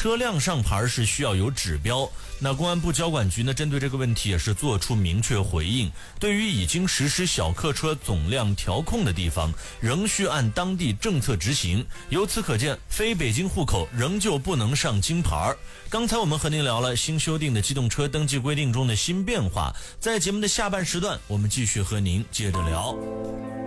车辆上牌是需要有指标。那公安部交管局呢，针对这个问题也是做出明确回应，对于已经实施小客车总量调控的地方，仍需按当地政策执行。由此可见，非北京户口仍旧不能上京牌。刚才我们和您聊了新修订的机动车登记规定中的新变化，在节目的下半时段，我们继续和您接着聊。